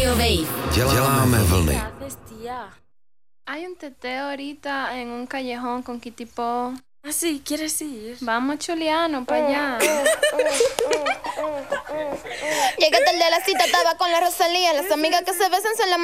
Radio Wave. Děláme vlny. ¿Qué haces, tía? Hay un teteo ahorita en un callejón con Kitipo. Ah, sí, ¿quieres ir? Vamos, Chuliano, para allá. Llegué tarde a la cita, estaba con la Rosalía. Las amigas que se besan son las